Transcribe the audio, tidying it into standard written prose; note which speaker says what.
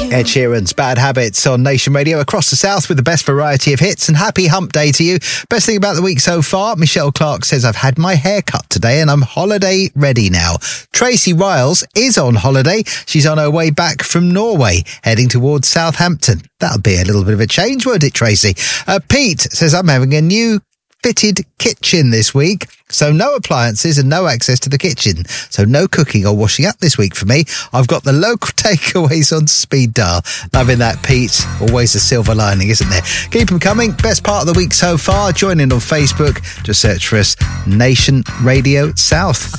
Speaker 1: Ed Sheeran's Bad Habits on Nation Radio across the south with the best variety of hits, and happy hump day to you. Best thing about the week so far, Michelle Clark says, I've had my hair cut today and I'm holiday ready now. Tracy Riles is on holiday. She's on her way back from Norway, heading towards Southampton. That'll be a little bit of a change, won't it, Tracy? Pete says, I'm having a new fitted kitchen this week, so no appliances and no access to the kitchen, so no cooking or washing up this week for me. I've got the local takeaways on speed dial. Loving that, Pete. Always a silver lining, isn't there? Keep them coming. Best part of the week so far. Join in on Facebook. Just search for us, Nation Radio South.